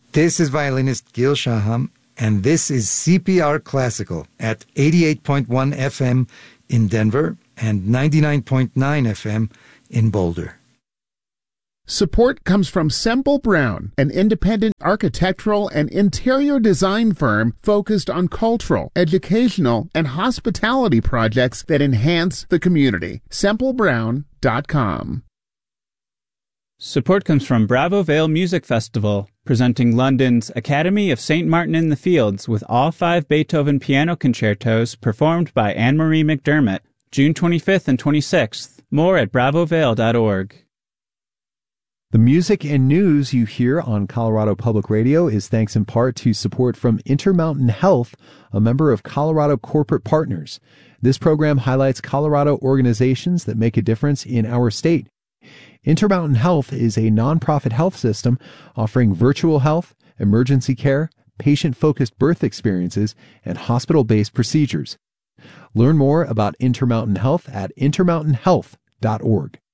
This is violinist Gil Shaham, and this is CPR Classical at 88.1 FM in Denver and 99.9 FM in Boulder. Support comes from Semple Brown, an independent architectural and interior design firm focused on cultural, educational, and hospitality projects that enhance the community. SempleBrown.com. Support comes from Bravo Vale Music Festival, presenting London's Academy of St. Martin in the Fields with all 5 Beethoven piano concertos performed by Anne-Marie McDermott, June 25th and 26th. More at bravovale.org. The music and news you hear on Colorado Public Radio is thanks in part to support from Intermountain Health, a member of Colorado Corporate Partners. This program highlights Colorado organizations that make a difference in our state. Intermountain Health is a nonprofit health system offering virtual health, emergency care, patient-focused birth experiences, and hospital-based procedures. Learn more about Intermountain Health at intermountainhealth.org.